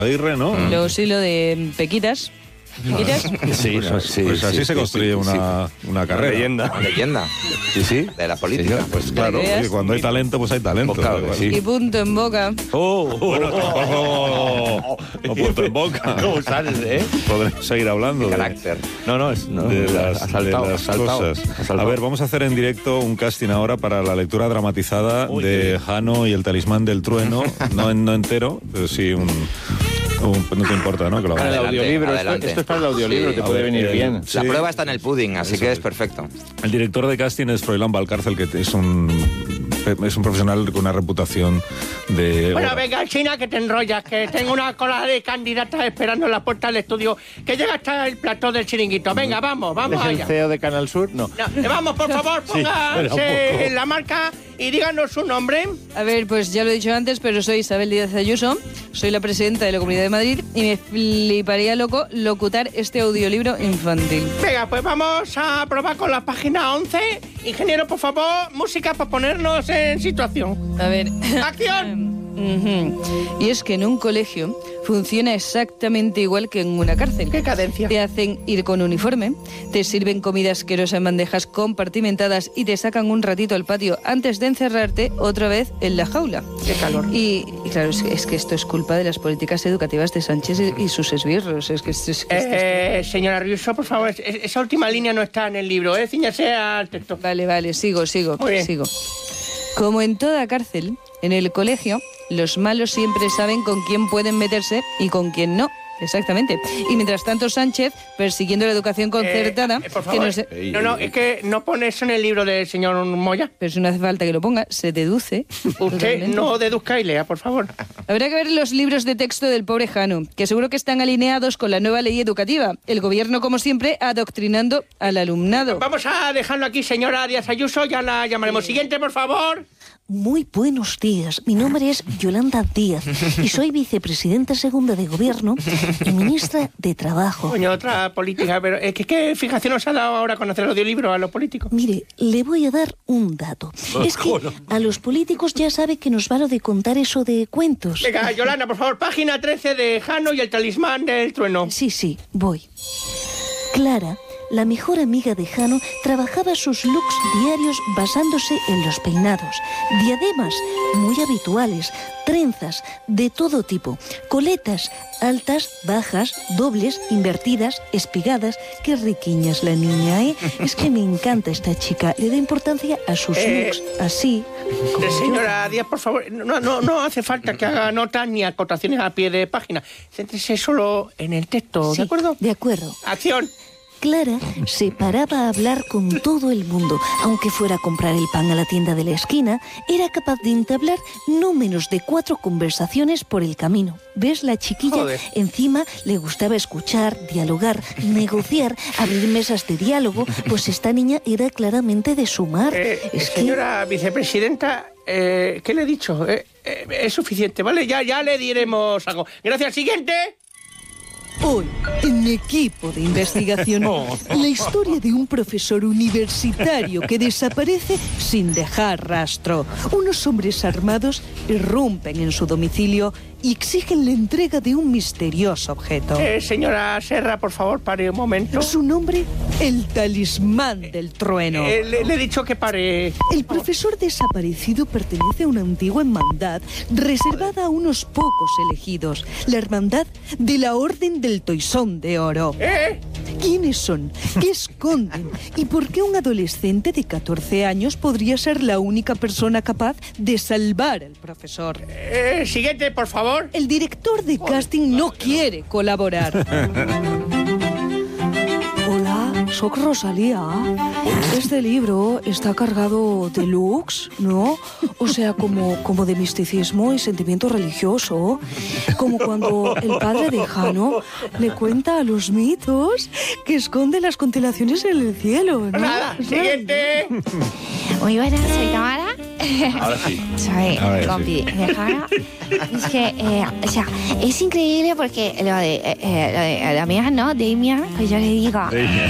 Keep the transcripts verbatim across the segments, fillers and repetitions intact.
Aguirre, ¿no? Los hilos de Pequitas. ¿Pequitas? Sí, pues, sí, pues así sí, se construye sí, una, sí. una carrera. Una leyenda. Una leyenda. Sí, sí. De la política. Sí, pues claro, que cuando hay talento, pues hay talento. Pues claro, sí. Y punto en boca. Oh, bueno, oh, no punto en boca. ¿Cómo sales, eh? Podremos seguir hablando de carácter. No, no, es no, de las, asaltado, de las asaltado, cosas. Asaltado. A ver, vamos a hacer en directo un casting ahora para la lectura dramatizada Uy, de Jano y el talismán del trueno. No, no entero, pero sí un... Uh, no te importa, ¿no? Que lo para el audiolibro, esto, esto es para el audiolibro, sí, te puede ver, venir eh, bien. La sí. prueba está en el pudding, así Eso que es perfecto. El director de casting es Froilán Valcárcel, que es un es un profesional con una reputación de... Bueno, venga, China, que te enrollas, que tengo una cola de candidatas esperando en la puerta del estudio, que llega hasta el plató del chiringuito. Venga, vamos, vamos ¿Es allá. el C E O de Canal Sur? No. no vamos, por favor, póngase sí, la marca y díganos su nombre. A ver, pues ya lo he dicho antes, pero soy Isabel Díaz Ayuso, soy la presidenta de la Comunidad de Madrid y me fliparía loco locutar este audiolibro infantil. Venga, pues vamos a probar con la página once. Ingeniero, por favor, música para ponernos en situación. A ver. ¡Acción! Uh-huh. Y es que en un colegio funciona exactamente igual que en una cárcel. ¡Qué cadencia! Te hacen ir con uniforme, te sirven comida asquerosa en bandejas compartimentadas y te sacan un ratito al patio antes de encerrarte otra vez en la jaula. ¡Qué calor! Y, y claro, es que, es que esto es culpa de las políticas educativas de Sánchez y, y sus esbirros. Es que, es, es que eh, esto... Señora Ayuso, por favor, esa última línea no está en el libro, ¿eh? Cíñase al texto. Vale, vale, sigo, sigo, sigo. Como en toda cárcel, en el colegio, los malos siempre saben con quién pueden meterse y con quién no. Exactamente. Y mientras tanto Sánchez, persiguiendo la educación concertada... Eh, eh, por favor, que no, sé, no, no, es que no pone eso en el libro del señor Moya. Pero si no hace falta que lo ponga, se deduce. Usted totalmente. No deduzca y lea, por favor. Habrá que ver los libros de texto del pobre Jano, que seguro que están alineados con la nueva ley educativa. El gobierno, como siempre, adoctrinando al alumnado. Vamos a dejarlo aquí, señora Díaz Ayuso, ya la llamaremos. Siguiente, por favor. Muy buenos días. Mi nombre es Yolanda Díaz y soy vicepresidenta segunda de Gobierno y ministra de Trabajo. Coño, otra política, pero es que ¿qué fijación nos ha dado ahora conocer el audiolibro a los políticos? Mire, le voy a dar un dato. Es que a los políticos ya sabe que nos va lo de contar eso de cuentos. Venga, Yolanda, por favor, página trece de Jano y el talismán del trueno. Sí, sí, voy. Clara, la mejor amiga de Jano, trabajaba sus looks diarios basándose en los peinados, diademas muy habituales, trenzas de todo tipo, coletas altas, bajas, dobles, invertidas, espigadas. Qué riquiña la niña, ¿eh? Es que me encanta esta chica, le da importancia a sus eh, looks, así. Señora Díaz, por favor, no, no, no hace falta que haga notas ni acotaciones a pie de página, céntrese solo en el texto, sí, ¿de acuerdo? De acuerdo. ¡Acción! Clara se paraba a hablar con todo el mundo. Aunque fuera a comprar el pan a la tienda de la esquina, era capaz de entablar no menos de cuatro conversaciones por el camino. ¿Ves? La chiquilla, Joder. Encima le gustaba escuchar, dialogar, negociar, abrir mesas de diálogo, pues esta niña era claramente de sumar. Eh, es señora que... vicepresidenta, eh, ¿qué le he dicho? Eh, eh, es suficiente, ¿vale? Ya, ya le diremos algo. Gracias, siguiente. Hoy, en Equipo de Investigación, oh. la historia de un profesor universitario que desaparece sin dejar rastro. Unos hombres armados irrumpen en su domicilio y exigen la entrega de un misterioso objeto. Eh, señora Serra, por favor, pare un momento. Su nombre, el talismán del trueno. Eh, le, le he dicho que pare. El profesor desaparecido pertenece a una antigua hermandad reservada a unos pocos elegidos. La hermandad de la Orden del Toisón de Oro. ¿Eh? ¿Quiénes son? ¿Qué esconden? ¿Y por qué un adolescente de catorce años podría ser la única persona capaz de salvar al profesor? Eh, siguiente, por favor. El director de casting no quiere colaborar. Hola, soy Rosalía. Este libro está cargado de looks, ¿no? O sea, como, como de misticismo y sentimiento religioso. Como cuando el padre de Jano le cuenta a los mitos que esconde las constelaciones en el cielo, ¿no? Nada, siguiente. Muy buenas, soy Tamara. Ahora sí. Soy ver, compi sí. de Jano. Es que, eh, o sea, es increíble porque lo de, eh, lo de la amiga, ¿no? Damian, que yo le digo.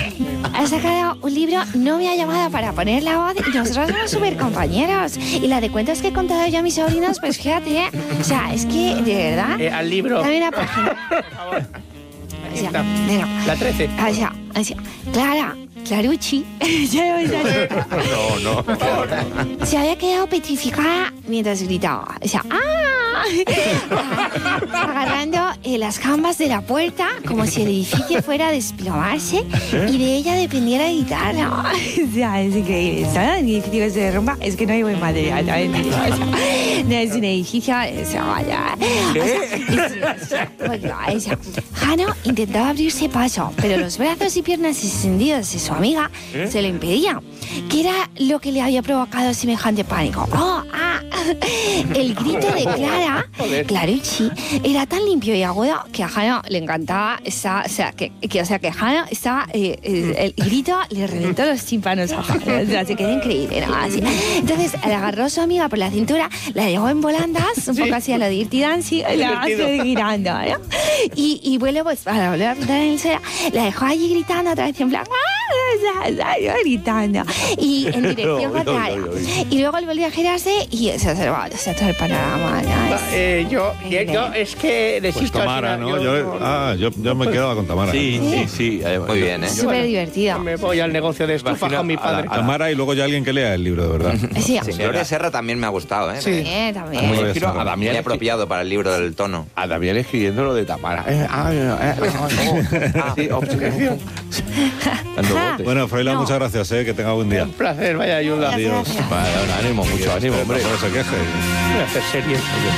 ha sacado un libro, no me ha llamado para poner la voz y nosotros somos súper compañeros. Y la de cuentos que he contado yo a mis sobrinos, pues fíjate, ¿eh? O sea, es que, de verdad... Eh, al libro. Dame una página. Por favor. O sea, venga. La trece. O sea, o sea, Clara, Clarucci, ya lo No, no. se había quedado petrificada mientras gritaba. O sea, ¡ah! Agarrando eh, las jambas de la puerta como si el edificio fuera a desplomarse y de ella dependiera gritar. ¿No? O sea, es increíble. ¿Sabes? El edificio que se derrumba es que no hay buen material. ¿Sabes? O sea, no es un edificio. O sea, vaya. O sea, o sea, Jano intentaba abrirse paso, pero los brazos y piernas extendidos de su amiga ¿Eh? se lo impedían. ¿Qué era lo que le había provocado semejante pánico? ¡Oh! ¡Ah! El grito de Clara, Clarucci, era tan limpio y agudo que a Jano le encantaba. Esa, o, sea, que, que, o sea, que Jano estaba... Eh, el, el grito le reventó los tímpanos a Jano. O sea, se quedó increíble, ¿no? Así. Entonces, le agarró a su amiga por la cintura, la dejó en volandas, un sí. poco así a lo de Dirty Dancing, y la hace gritando, ¿no? Y, y bueno, pues para volver a apuntar en el suelo, la dejó allí gritando otra vez en plan... gritando y en dirección contraria y luego él volvió a girarse y se observó todo el panorama, ¿no? eh, yo, yo, yo es que necesito pues Tamara, ¿no? Yo, yo, ah, yo, yo me quedaba con Tamara. Sí, sí, sí, sí. Muy bien, ¿eh? Súper divertido. Me voy al negocio de estufa con mi padre. A Tamara y luego ya alguien que lea el libro, de verdad. Sí, sí, Gloria Serra también me ha gustado, ¿eh? Sí, eh, también. Muy a Damián apropiado para el libro del tono. A Damián escribiendo lo de Tamara. Eh, ah, eh, eh, ah, sí, obsesión. Bueno, Froilán, no. muchas gracias, ¿eh? Que tenga buen día. Un placer, vaya ayuda. Adiós. Vale, un ánimo, mucho ánimo, hombre. No se queje. Voy a hacer series.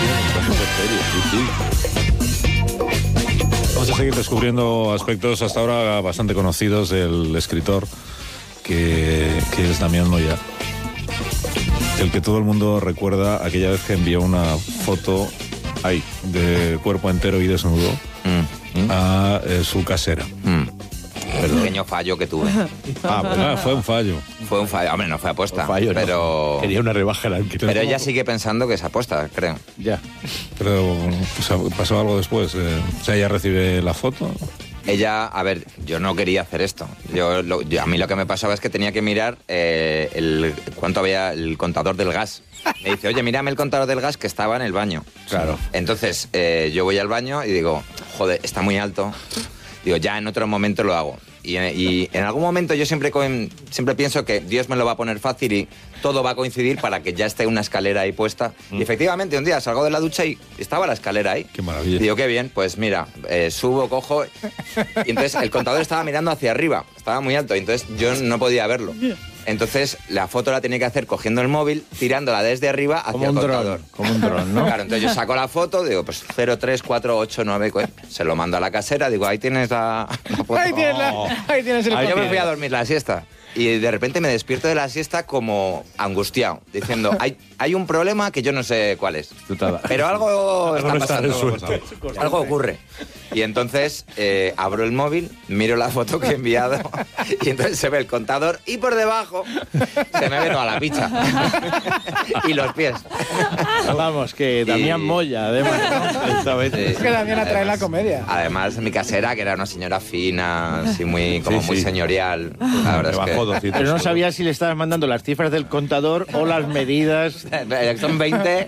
Vamos a seguir descubriendo aspectos hasta ahora bastante conocidos del escritor, que, que es Damián Moya. El que todo el mundo recuerda aquella vez que envió una foto ahí, de cuerpo entero y desnudo mm. ¿Mm? a eh, su casera. Mm. El pequeño fallo que tuve. Ah, pues nada, fue un fallo. Fue un fallo. Hombre, no fue apuesta. Fallo, pero... No. Quería una rebaja en alquiler. Pero ella sigue pensando que es apuesta, creo. Ya. Pero o sea, pasó algo después. Eh, o sea, ella recibe la foto. Ella, a ver, yo no quería hacer esto. Yo, lo, yo a mí lo que me pasaba es que tenía que mirar eh, el cuánto había el contador del gas. Me dice, oye, mírame el contador del gas que estaba en el baño. Claro. Entonces, eh, yo voy al baño y digo, joder, está muy alto. Digo, ya en otro momento lo hago. Y, y en algún momento yo siempre, siempre pienso que Dios me lo va a poner fácil y todo va a coincidir para que ya esté una escalera ahí puesta. Mm. Y efectivamente, un día salgo de la ducha y estaba la escalera ahí. Qué maravilla. Digo, qué bien, pues mira, eh, subo, cojo... Y entonces el contador estaba mirando hacia arriba, estaba muy alto, y entonces yo no podía verlo. Entonces la foto la tenía que hacer cogiendo el móvil, tirándola desde arriba hacia como el un contador. Dron, como un dron, ¿no? Claro, entonces yo saco la foto, digo, pues cero tres cuatro ocho nueve, se lo mando a la casera, digo, ahí tienes la, la foto. Ahí tienes, la, ahí tienes el Ahí yo me fui a dormir la siesta. Y de repente me despierto de la siesta como angustiado, diciendo, hay, hay un problema que yo no sé cuál es. Pero algo está pasando. Algo ocurre. Y entonces eh, abro el móvil, miro la foto que he enviado y entonces se ve el contador y por debajo se me ve toda la picha. Y los pies. Vamos, que Damián y... Moya, además. ¿no? Sí, es que Damián atrae además, la comedia. Además, mi casera, que era una señora fina, así muy, como sí, muy sí. señorial. La verdad es que... Pero no sabía si le estabas mandando las cifras del contador o las medidas. Son veinte.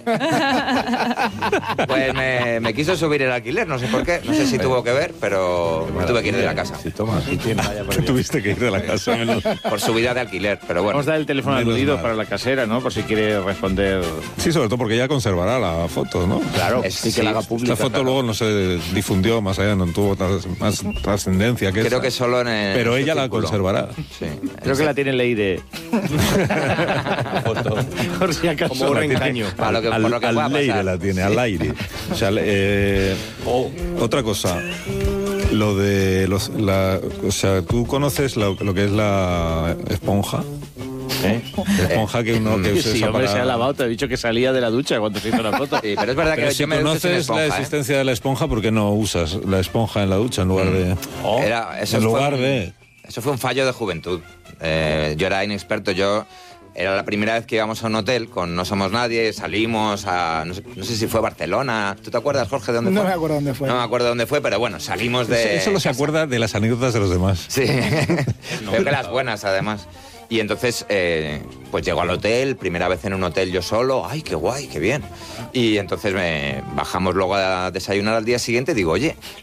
Pues me, me quiso subir el alquiler, no sé por qué. No sé si tuvo que ver, pero me tuve que ir de la casa. Sí, toma. Tuviste que ir de la casa. Por subida de alquiler, pero bueno. Vamos a dar el teléfono aludido para la casera, ¿no? Por si quiere responder. Sí, sobre todo porque ella conservará la foto, ¿no? Claro, es, sí, sí, que la haga pública. Esta foto claro. luego no se difundió más allá, no tuvo más trascendencia que Creo esa. que solo en el Pero ella círculo. La conservará. Sí. Creo que la tiene en Leire. Por si acaso. Como un engaño. Para lo que, al, por lo que al pueda aire pasar. la tiene, al aire. O sea, eh, oh. Otra cosa. Lo de los, la, o sea, ¿tú conoces lo, lo que es la esponja? ¿Eh? La esponja que uno que sí, usa hombre, para... se ha lavado, te he dicho que salía de la ducha cuando se hizo la foto. Sí, pero es verdad pero que si yo me conoces esponja, la existencia ¿eh? de la esponja, ¿por qué no usas la esponja en la ducha en lugar de...? Oh, Era, eso en fue lugar un, de... Eso fue un fallo de juventud. Eh, yo era inexperto, yo... era la primera vez que íbamos a un hotel con No Somos Nadie, salimos a, no sé, no sé si fue Barcelona. ¿Tú te acuerdas, Jorge, de dónde no fue? No me acuerdo dónde fue. No me acuerdo dónde fue, pero bueno, salimos de... Eso solo se acuerda de las anécdotas de los demás. Sí, creo que las buenas, además. Y entonces, eh, pues llego al hotel, primera vez en un hotel yo solo, ¡ay, qué guay, qué bien! Y entonces me bajamos luego a desayunar al día siguiente y digo, oye,